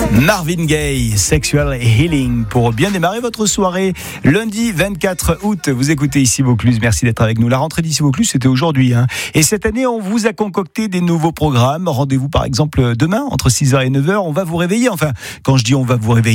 Marvin Gaye, Sexual Healing, pour bien démarrer votre soirée. Lundi 24 août, vous écoutez Ici Vaucluse, merci d'être avec nous. La rentrée d'Ici Vaucluse, c'était aujourd'hui. Et cette année, on vous a concocté des nouveaux programmes. Rendez-vous par exemple demain, entre 6h et 9h, on va vous réveiller. Enfin, quand je dis on va vous réveiller,